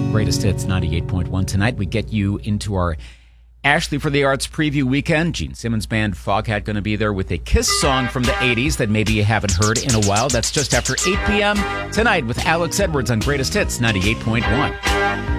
Greatest Hits 98.1. Tonight we get you into our Ashley for the Arts preview weekend. Gene Simmons Band, Foghat, going to be there with a Kiss song from the 80s that maybe you haven't heard in a while. That's just after 8 p.m. tonight with Alex Edwards on Greatest Hits 98.1.